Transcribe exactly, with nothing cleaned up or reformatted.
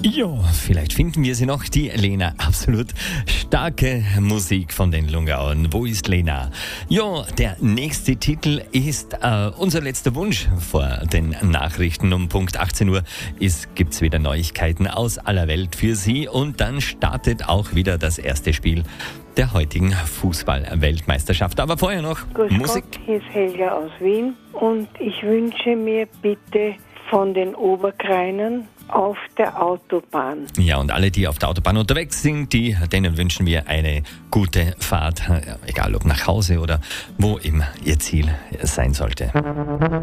Ja, vielleicht finden wir sie noch, die Lena. Absolut starke Musik von den Lungauern. Wo ist Lena? Ja, der nächste Titel ist äh, unser letzter Wunsch vor den Nachrichten. Um Punkt achtzehn Uhr gibt es wieder Neuigkeiten aus aller Welt für Sie. Und dann startet auch wieder das erste Spiel der heutigen Fußball-Weltmeisterschaft. Aber vorher noch Grüß Musik. Gott, hier ist Helga aus Wien und ich wünsche mir bitte von den Oberkreinern auf der Autobahn. Ja, und alle, die auf der Autobahn unterwegs sind, die, denen wünschen wir eine gute Fahrt, egal ob nach Hause oder wo immer ihr Ziel sein sollte.